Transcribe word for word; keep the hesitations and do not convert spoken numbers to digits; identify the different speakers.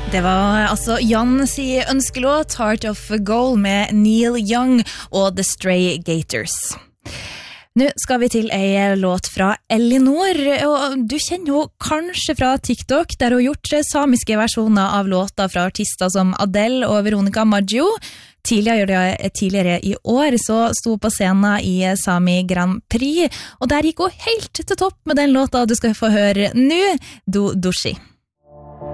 Speaker 1: Det var altså Jans i ønskelåt Heart of Gold med Neil Young og The Stray Gators. Nå skal vi til en låt fra Elinor, og du kjenner jo kanskje fra TikTok, der hun har gjort samiske versjoner av låter fra artister som Adele og Veronica Maggio. Tidligere, tidligere i år så sto hun på scenen i Sami Grand Prix, og der gikk hun helt til topp med den låta du skal få høre nå, Do Doshi.